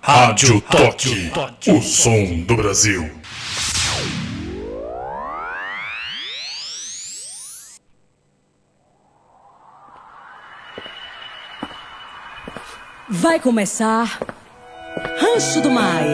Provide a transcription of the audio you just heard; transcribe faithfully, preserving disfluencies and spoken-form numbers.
Rádio Toque, o som do Brasil. Vai começar Rancho do Maia.